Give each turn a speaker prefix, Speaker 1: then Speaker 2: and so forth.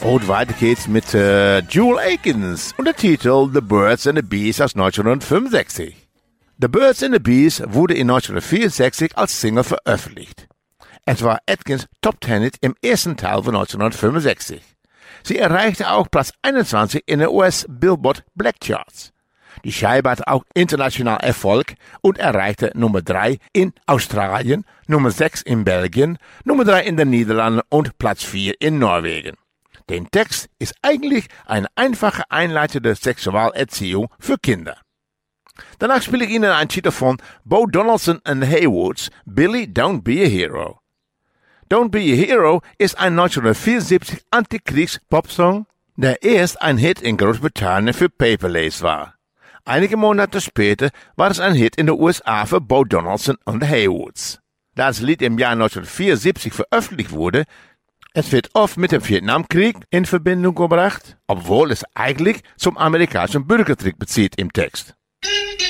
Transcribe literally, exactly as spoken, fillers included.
Speaker 1: Und weiter geht's mit äh, Jewel Akins und der Titel The Birds and the Bees aus neunzehnhundertfünfundsechzig. The Birds and the Bees wurde in neunzehnhundertvierundsechzig als Single veröffentlicht. Es war Atkins Top Ten Hit im ersten Teil von neunzehnhundertfünfundsechzig. Sie erreichte auch Platz einundzwanzig in den U S Billboard Black Charts. Die Scheibe hatte auch international Erfolg und erreichte Nummer drei in Australien, Nummer sechs in Belgien, Nummer drei in den Niederlanden und Platz vier in Norwegen. Der Text ist eigentlich eine einfache einleitende Sexualerziehung für Kinder. Danach spiele ich Ihnen einen Titel von Bo Donaldson and Haywoods, Billy, Don't Be a Hero. Don't Be a Hero ist ein neunzehnhundertvierundsiebzig Antikriegs-Popsong, der erst ein Hit in Großbritannien für Paperlace war. Einige Monate später war es ein Hit in den U S A für Bo Donaldson und Haywoods. Da das Lied im Jahr neunzehnhundertvierundsiebzig veröffentlicht wurde, es wird oft mit dem Vietnamkrieg in Verbindung gebracht, obwohl es eigentlich zum amerikanischen Bürgerkrieg bezieht im Text.